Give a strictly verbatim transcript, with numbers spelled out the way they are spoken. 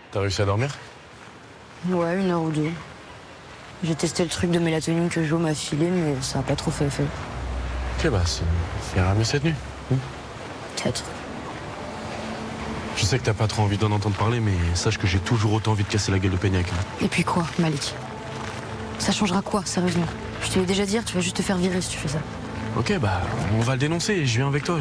T'as réussi à dormir? Ouais, une heure ou deux. J'ai testé le truc de mélatonine que Jo m'a filé, mais ça a pas trop fait effet. Ok, bah, c'est... ça ira mieux cette nuit. Hmm. Peut-être. Je sais que t'as pas trop envie d'en entendre parler, mais sache que j'ai toujours autant envie de casser la gueule de Peignac. Et puis quoi, Malik? Ça changera quoi, sérieusement? Je te l'ai déjà dit, tu vas juste te faire virer si tu fais ça. Ok, bah, on va le dénoncer et je viens avec toi.